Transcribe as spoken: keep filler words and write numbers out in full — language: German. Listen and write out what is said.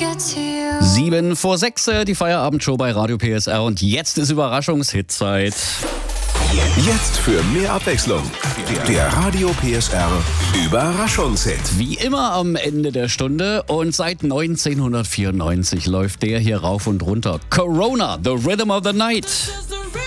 Sieben vor sechs, äh, die Feierabendshow bei Radio P S R und jetzt ist Überraschungshit-Zeit. Jetzt für mehr Abwechslung. Der Radio P S R Überraschungshit. Wie immer am Ende der Stunde und seit neunzehnhundertvierundneunzig läuft der hier rauf und runter. Corona, The Rhythm of the Night.